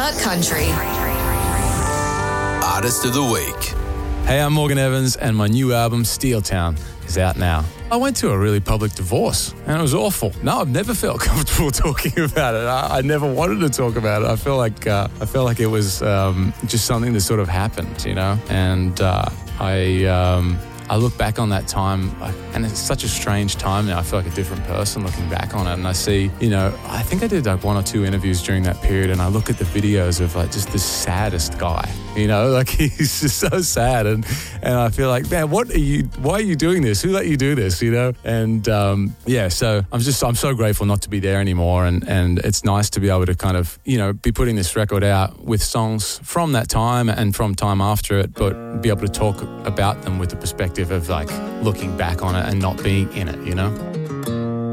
Nut Country. Artist of the Week. Hey, I'm Morgan Evans, and my new album, Steel Town, is out now. I went to a really public divorce, and it was awful. No, I've never felt comfortable talking about it. I never wanted to talk about it. I felt like it was just something that sort of happened, you know? And I look back on that time, and it's such a strange time now. I feel like a different person looking back on it. And I see, you know, I think I did like 1 or 2 interviews during that period, and I look at the videos of like just the saddest guy, you know, like he's just so sad. And I feel like, man, why are you doing this? Who let you do this, you know? And so I'm so grateful not to be there anymore. And it's nice to be able to kind of, you know, be putting this record out with songs from that time and from time after it, but be able to talk about them with the perspective of like looking back on it and not being in it, you know?